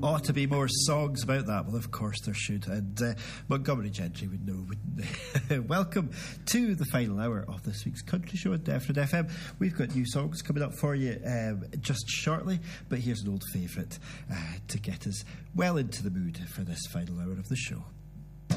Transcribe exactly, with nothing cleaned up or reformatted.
ought to be more songs about that. Well, of course there should. And uh, Montgomery Gentry would know, wouldn't they? Welcome to the final hour of this week's Country Show at Defra F M. We've got new songs coming up for you um, just shortly, but here's an old favourite uh, to get us well into the mood for this final hour of the show.